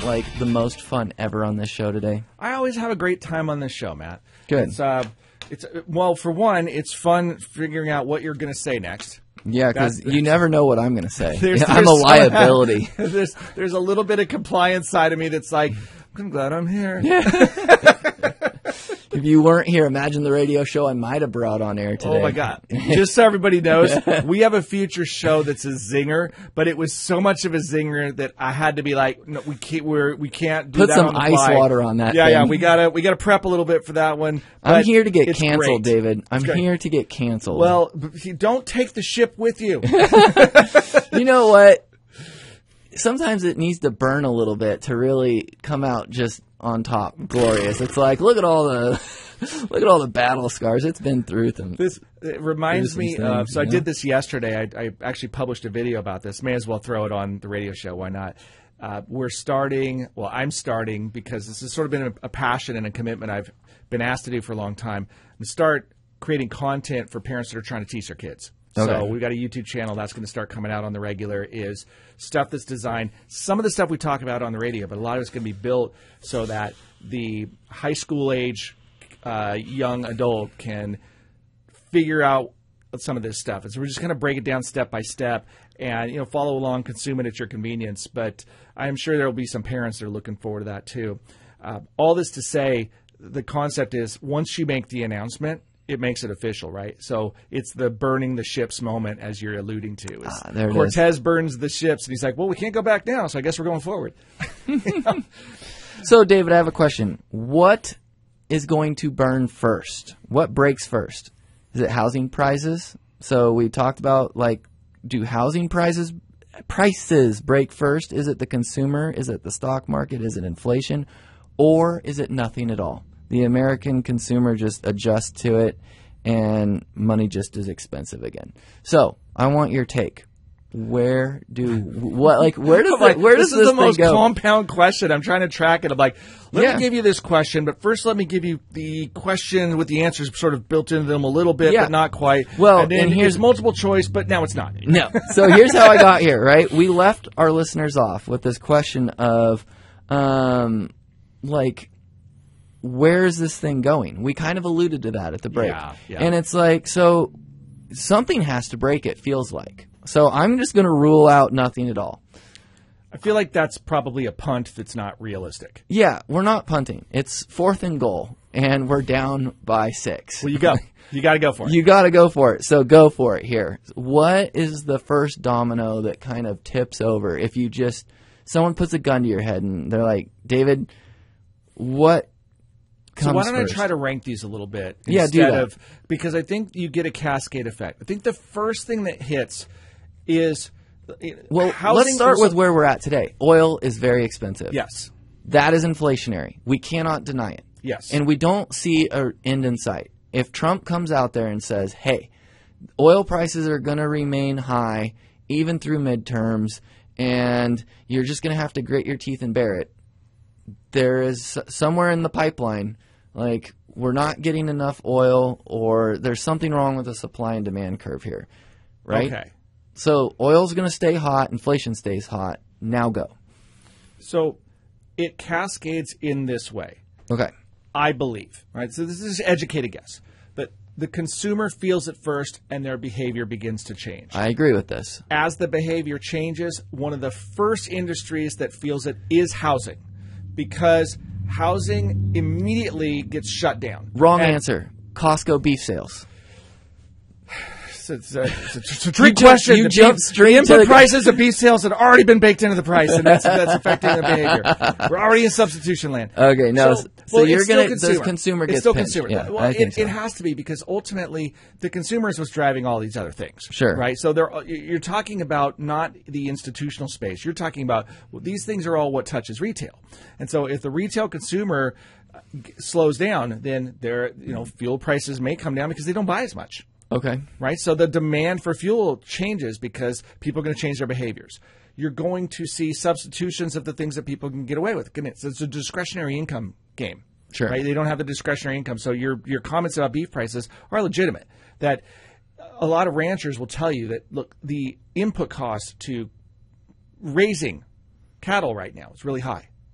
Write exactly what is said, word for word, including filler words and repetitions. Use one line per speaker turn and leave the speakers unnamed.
like the most fun ever on this show today?
I always have a great time on this show, Matt.
Good.
It's, uh, it's well, for one, it's fun figuring out what you're going to say next.
Yeah, because you never know what I'm going to say.
There's,
I'm
there's
a liability.
there's, there's a little bit of compliance side of me that's like, I'm glad I'm here.
If you weren't here, imagine the radio show I might have brought on air today.
Oh, my God. Just so everybody knows, we have a future show that's a zinger, but it was so much of a zinger that I had to be like, no, we can't, we're, we can't do
Put
that
some
on the
ice
fly.
water on that
Yeah,
thing.
yeah, we gotta, we gotta prep a little bit for that one.
I'm
but
here to get
it's
canceled,
great.
David. I'm
great.
here to get canceled.
Well, but you don't take the ship with you.
You know what? Sometimes it needs to burn a little bit to really come out just on top, glorious. It's like, look at all the, look at all the battle scars it's been through them.
This it reminds
Through
me
some
of,
things,
so I
you
did
know?
this yesterday. I, I actually published a video about this. May as well throw it on the radio show. Why not? Uh, we're starting, well, I'm starting because this has sort of been a, a passion and a commitment I've been asked to do for a long time. I'm to start creating content for parents that are trying to teach their kids.
Okay.
So we've got a YouTube channel that's going to start coming out on the regular, is stuff that's designed, some of the stuff we talk about on the radio, but a lot of it's going to be built so that the high school age uh, young adult can figure out some of this stuff. And so we're just going to break it down step by step and, you know, follow along, consume it at your convenience. But I'm sure there will be some parents that are looking forward to that too. Uh, all this to say, the concept is once you make the announcement, it makes it official, right? So it's the burning the ships moment, as you're alluding to. It's
Ah, there it
Cortez
is.
burns the ships, and he's like, well, we can't go back now, so I guess we're going forward.
So, David, I have a question. What is going to burn first? What breaks first? Is it housing prices? So we talked about, like, do housing prices prices break first? Is it the consumer? Is it the stock market? Is it inflation? Or is it nothing at all? The American consumer just adjusts to it, and money just is expensive again. So I want your take. Where do what like where does
Like,
the, where
this
does
is
this
the
thing
most
go?
compound question. I'm trying to track it. I'm like, let
Yeah.
me give you this question, but first let me give you the question with the answers sort of built into them a little bit,
Yeah.
but not quite.
Well,
and then
and here's-
it's multiple choice, but now it's not.
No. So here's how I got here, right? We left our listeners off with this question of, um, like, where is this thing going? We kind of alluded to that at the break.
Yeah, yeah.
And it's like, so something has to break, it feels like. So I'm just going to rule out nothing at all.
I feel like that's probably a punt that's not realistic.
Yeah, we're not punting. It's fourth and goal, and we're down by six.
Well, you go. You got to go for it.
You got to go for it. So go for it here. What is the first domino that kind of tips over if you just someone puts a gun to your head and they're like, David, what comes
So why don't
first?
I try to rank these a little bit
Yeah, do
instead
that.
of, because I think you get a cascade effect. I think the first thing that hits is
Well,
housing
let's start
for
with
some-
where we're at today. Oil is very expensive.
Yes.
That is inflationary. We cannot deny it.
Yes.
And we don't see an end in sight. If Trump comes out there and says, hey, oil prices are going to remain high even through midterms, and you're just going to have to grit your teeth and bear it, there is somewhere in the pipeline, like, we're not getting enough oil, or there's something wrong with the supply and demand curve here, right?
Okay.
So oil's going to stay hot, inflation stays hot. Now go.
So it cascades in this way,
Okay.
I believe. Right. So this is educated guess, but the consumer feels it first, and their behavior begins to change.
I agree with this.
As the behavior changes, one of the first industries that feels it is housing, because housing immediately gets shut down.
Wrong
And
answer. Costco beef sales.
It's, it's, a, it's, a, it's a trick
You jumped-
question.
you
The
jumped
beef-
straight
the
to
input
the-
prices of beef sales had already been baked into the price, and that's, that's affecting the behavior. We're already in substitution land.
Okay, no, so- so you're
it's still
gonna- the consumer
It's
gets
still
pinched.
consumer.
Yeah,
well,
I think
it,
so.
it has to be, because ultimately the consumer is what's driving all these other things.
Sure.
Right. So there, you're talking about not the institutional space. You're talking about, well, these things are all what touches retail, and so if the retail consumer slows down, then their you know fuel prices may come down because they don't buy as much.
Okay.
Right? So the demand for fuel changes because people are going to change their behaviors. You're going to see substitutions of the things that people can get away with. It's it's a discretionary income game.
Sure.
Right? They don't have the discretionary income. So your your comments about beef prices are legitimate. That a lot of ranchers will tell you that, look, the input cost to raising cattle right now is really high.